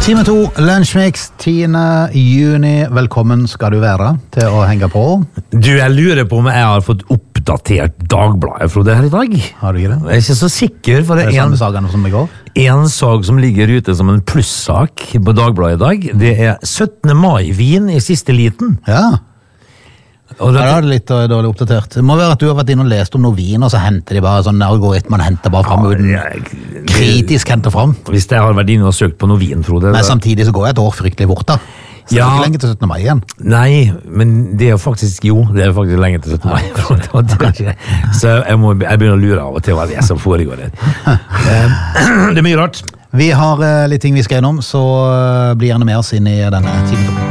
Time 2, Lunsjmix, 10. juni. Velkommen skal du være til å henge på. Du, jeg lurer på om jeg har fått oppdatert Dagbladet, Frode, her i dag. Har du ikke det? Jeg er ikke så sikker, for det er samme sakene som i går. En sak som ligger ute som en plussak på Dagbladet i dag. Det er 17. mai-vin i siste liten. Ja. Og Ja, da er det litt dårlig oppdatert. Det må være at du har vært inne og lest om noe vin, og så henter de bare sånn algoritmen henter bare frem uten kritisk henter frem. Hvis jeg har vært inne og søkt på noe vin, Frode. Men samtidig så går et år fryktelig bort da. Så det er ikke lenge til 17. mai igjen. Nei, men det er faktisk lenge til 17. mai. Så jeg begynner å lure av og til hva det er som foregår her. Det er mye rart. Vi har litt ting vi skal gjennom, så bli gjerne med oss inn i denne timen.